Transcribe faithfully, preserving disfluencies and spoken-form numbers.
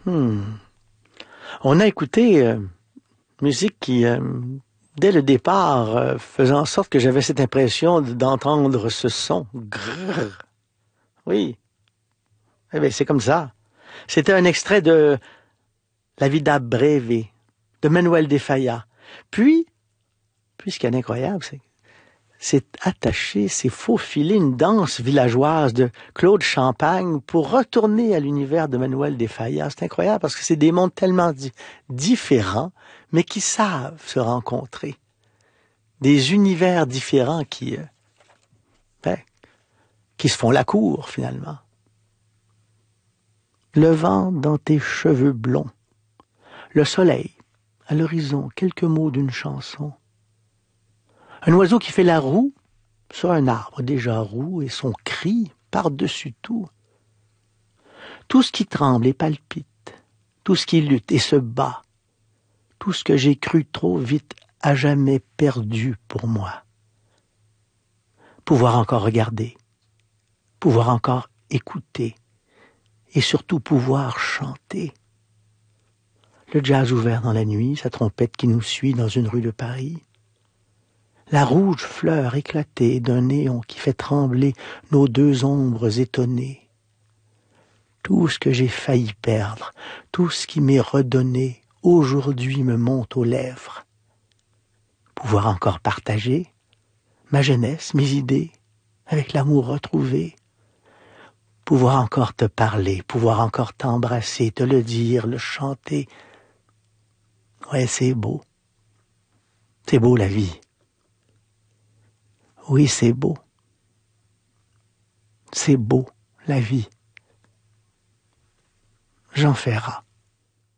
Hmm. On a écouté euh, musique qui, euh, dès le départ, euh, faisait en sorte que j'avais cette impression d'entendre ce son. Grrr. Oui, eh bien, c'est comme ça. C'était un extrait de La Vida Breve de Manuel de Falla. Puis, puis ce qui est incroyable, c'est c'est attaché, c'est faufilé une danse villageoise de Claude Champagne pour retourner à l'univers de Manuel de Falla. C'est incroyable parce que c'est des mondes tellement di- différents, mais qui savent se rencontrer. Des univers différents qui, euh, ben, qui se font la cour, finalement. Le vent dans tes cheveux blonds, le soleil, à l'horizon, quelques mots d'une chanson. Un oiseau qui fait la roue sur un arbre déjà roux et son cri par-dessus tout. Tout ce qui tremble et palpite, tout ce qui lutte et se bat, tout ce que j'ai cru trop vite à jamais perdu pour moi. Pouvoir encore regarder, pouvoir encore écouter et surtout pouvoir chanter. Le jazz ouvert dans la nuit, sa trompette qui nous suit dans une rue de Paris. La rouge fleur éclatée d'un néon qui fait trembler nos deux ombres étonnées. Tout ce que j'ai failli perdre, tout ce qui m'est redonné, aujourd'hui me monte aux lèvres. Pouvoir encore partager ma jeunesse, mes idées, avec l'amour retrouvé. Pouvoir encore te parler, pouvoir encore t'embrasser, te le dire, le chanter. Ouais, c'est beau. C'est beau la vie. Oui, c'est beau. C'est beau, la vie. Jean Ferrat.